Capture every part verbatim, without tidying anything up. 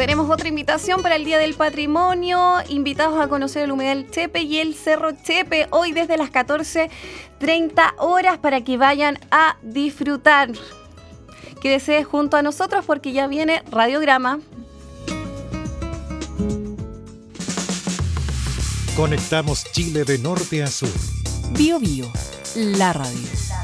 Tenemos otra invitación para el Día del Patrimonio, invitados a conocer el humedal Chepe y el Cerro Chepe, hoy desde las catorce treinta horas para que vayan a disfrutar. Quédese junto a nosotros porque ya viene Radiograma. Conectamos Chile de norte a sur. Bio Bio, la radio.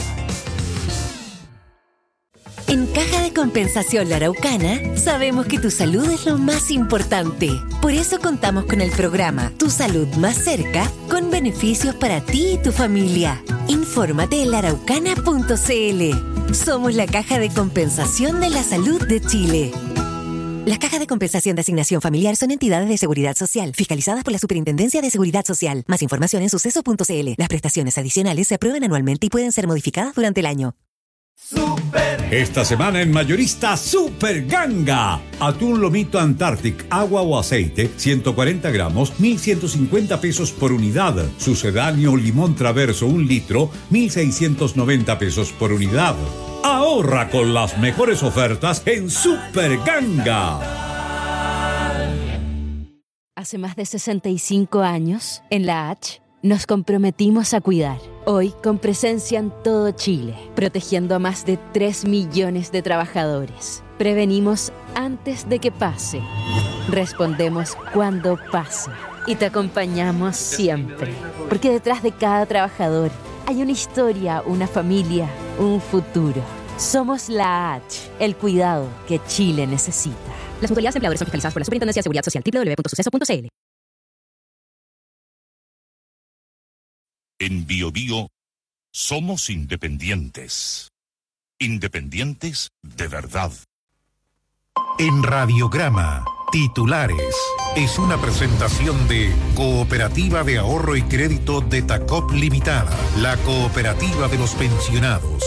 En Caja de Compensación La Araucana, sabemos que tu salud es lo más importante. Por eso contamos con el programa Tu Salud Más Cerca, con beneficios para ti y tu familia. Infórmate en la araucana punto c l. Somos la Caja de Compensación de la Salud de Chile. Las cajas de compensación de asignación familiar son entidades de seguridad social, fiscalizadas por la Superintendencia de Seguridad Social. Más información en suceso punto c l. Las prestaciones adicionales se aprueban anualmente y pueden ser modificadas durante el año. Super. Esta semana en Mayorista Super Ganga. Atún lomito Antarctic, agua o aceite, ciento cuarenta gramos, mil ciento cincuenta pesos por unidad. Sucedáneo limón traverso, un litro, mil seiscientos noventa pesos por unidad. Ahorra con las mejores ofertas en Super Ganga. Hace más de sesenta y cinco años, en la H, nos comprometimos a cuidar. Hoy, con presencia en todo Chile, protegiendo a más de tres millones de trabajadores. Prevenimos antes de que pase. Respondemos cuando pasa. Y te acompañamos siempre. Porque detrás de cada trabajador hay una historia, una familia, un futuro. Somos la H, el cuidado que Chile necesita. Las mutualidades empleadores son fiscalizadas por la Superintendencia de Seguridad Social, doble u doble u doble u punto suceso punto c l. En Bio Bio somos independientes. Independientes de verdad. En Radiograma, titulares. Es una presentación de Cooperativa de Ahorro y Crédito de Tacop Limitada, la cooperativa de los pensionados.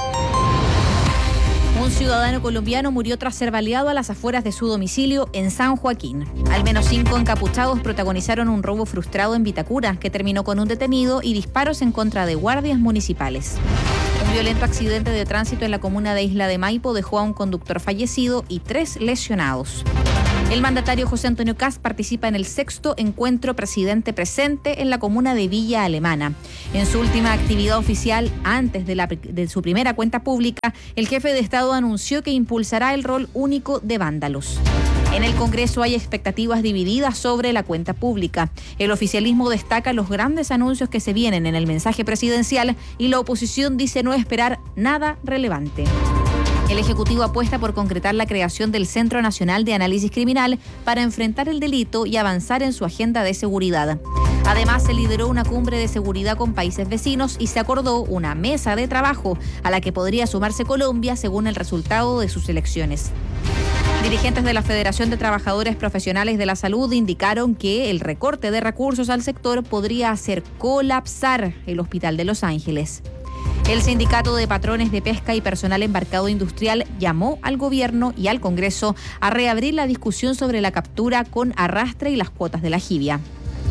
Un ciudadano colombiano murió tras ser baleado a las afueras de su domicilio en San Joaquín. Al menos cinco encapuchados protagonizaron un robo frustrado en Vitacura, que terminó con un detenido y disparos en contra de guardias municipales. Un violento accidente de tránsito en la comuna de Isla de Maipo dejó a un conductor fallecido y tres lesionados. El mandatario José Antonio Kast participa en el sexto encuentro Presidente Presente en la comuna de Villa Alemana. En su última actividad oficial, antes de, la, de su primera cuenta pública, el jefe de Estado anunció que impulsará el rol único de vándalos. En el Congreso hay expectativas divididas sobre la cuenta pública. El oficialismo destaca los grandes anuncios que se vienen en el mensaje presidencial y la oposición dice no esperar nada relevante. El Ejecutivo apuesta por concretar la creación del Centro Nacional de Análisis Criminal para enfrentar el delito y avanzar en su agenda de seguridad. Además, se lideró una cumbre de seguridad con países vecinos y se acordó una mesa de trabajo a la que podría sumarse Colombia según el resultado de sus elecciones. Dirigentes de la Federación de Trabajadores Profesionales de la Salud indicaron que el recorte de recursos al sector podría hacer colapsar el Hospital de Los Ángeles. El Sindicato de Patrones de Pesca y Personal Embarcado Industrial llamó al gobierno y al Congreso a reabrir la discusión sobre la captura con arrastre y las cuotas de la jibia.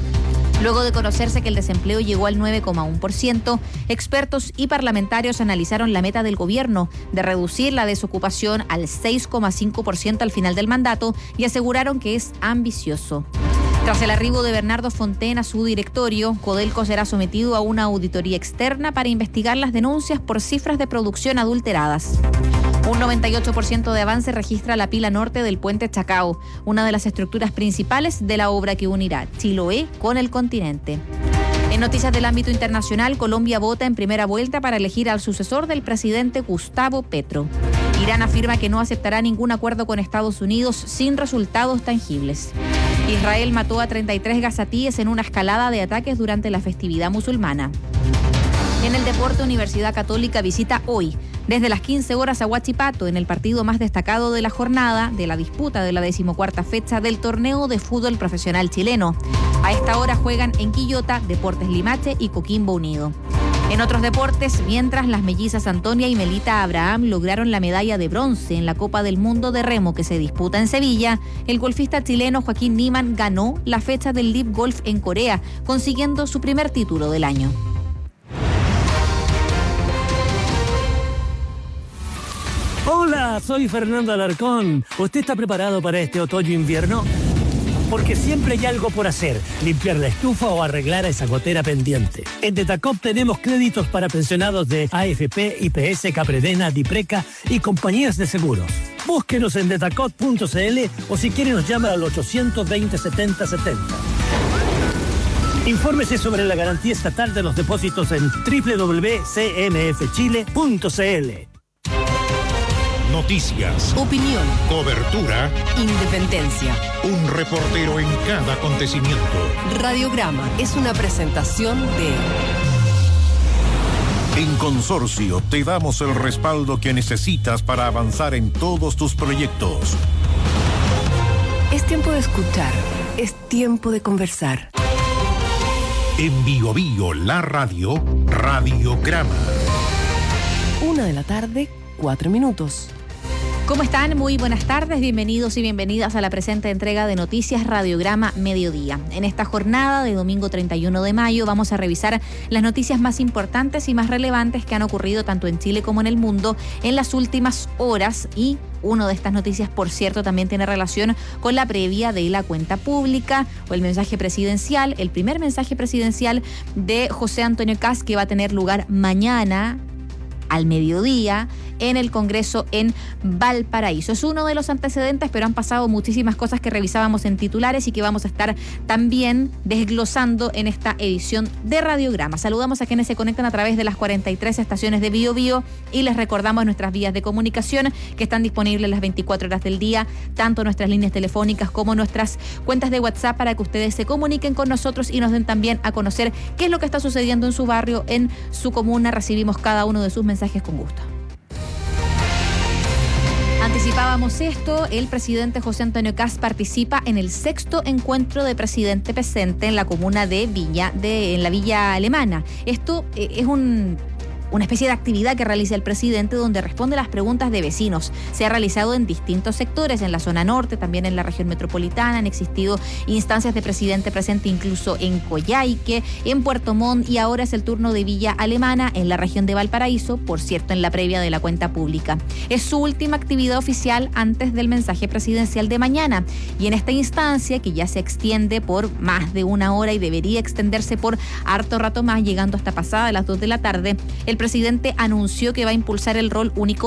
Luego de conocerse que el desempleo llegó al nueve coma uno por ciento, expertos y parlamentarios analizaron la meta del gobierno de reducir la desocupación al seis coma cinco por ciento al final del mandato y aseguraron que es ambicioso. Tras el arribo de Bernardo Fontaine a su directorio, Codelco será sometido a una auditoría externa para investigar las denuncias por cifras de producción adulteradas. Un noventa y ocho por ciento de avance registra la pila norte del puente Chacao, una de las estructuras principales de la obra que unirá Chiloé con el continente. En noticias del ámbito internacional, Colombia vota en primera vuelta para elegir al sucesor del presidente Gustavo Petro. Irán afirma que no aceptará ningún acuerdo con Estados Unidos sin resultados tangibles. Israel mató a treinta y tres gazatíes en una escalada de ataques durante la festividad musulmana. En el deporte, Universidad Católica visita hoy, desde las quince horas, a Huachipato, en el partido más destacado de la jornada de la disputa de la decimocuarta fecha del torneo de fútbol profesional chileno. A esta hora juegan en Quillota, Deportes Limache y Coquimbo Unido. En otros deportes, mientras las mellizas Antonia y Melita Abraham lograron la medalla de bronce en la Copa del Mundo de Remo que se disputa en Sevilla, el golfista chileno Joaquín Niemann ganó la fecha del Live Golf en Corea, consiguiendo su primer título del año. Hola, soy Fernando Alarcón. ¿Usted está preparado para este otoño-invierno? Porque siempre hay algo por hacer, limpiar la estufa o arreglar esa gotera pendiente. En Detacop tenemos créditos para pensionados de A F P, I P S, Capredena, Dipreca y compañías de seguros. Búsquenos en detacop punto c l o si quiere nos llama al ochocientos veinte, setenta setenta. Infórmese sobre la garantía estatal de los depósitos en doble u doble u doble u punto c m f chile punto c l. Noticias, Opinión, cobertura, independencia. un reportero en cada acontecimiento. Radiograma es una presentación de... En Consorcio te damos el respaldo que necesitas para avanzar en todos tus proyectos. Es tiempo de escuchar, es tiempo de conversar. En Bio Bio, la radio, Radiograma. Una de la tarde, cuatro minutos. ¿Cómo están? Muy buenas tardes, bienvenidos y bienvenidas a la presente entrega de Noticias Radiograma Mediodía. En esta jornada de domingo treinta y uno de mayo vamos a revisar las noticias más importantes y más relevantes que han ocurrido tanto en Chile como en el mundo en las últimas horas y una de estas noticias, por cierto, también tiene relación con la previa de la cuenta pública o el mensaje presidencial, el primer mensaje presidencial de José Antonio Kast que va a tener lugar mañana al mediodía en el Congreso en Valparaíso. Es uno de los antecedentes, pero han pasado muchísimas cosas que revisábamos en titulares y que vamos a estar también desglosando en esta edición de Radiograma. Saludamos a quienes se conectan a través de las cuarenta y tres estaciones de Bio Bio y les recordamos nuestras vías de comunicación que están disponibles las veinticuatro horas del día, tanto nuestras líneas telefónicas como nuestras cuentas de WhatsApp para que ustedes se comuniquen con nosotros y nos den también a conocer qué es lo que está sucediendo en su barrio, en su comuna. Recibimos cada uno de sus mensajes con gusto. Anticipábamos esto, el presidente José Antonio Kast participa en el sexto encuentro de presidente presente en la comuna de Villa, de, en la Villa Alemana. Esto eh, es un... una especie de actividad que realiza el presidente donde responde las preguntas de vecinos. Se ha realizado en distintos sectores, en la zona norte, también en la región metropolitana. Han existido instancias de presidente presente incluso en Coyhaique, en Puerto Montt y ahora es el turno de Villa Alemana en la región de Valparaíso, por cierto, en la previa de la cuenta pública. Es su última actividad oficial antes del mensaje presidencial de mañana y en esta instancia, que ya se extiende por más de una hora y debería extenderse por harto rato más, llegando hasta pasada las dos de la tarde, el presidente anunció que va a impulsar el rol único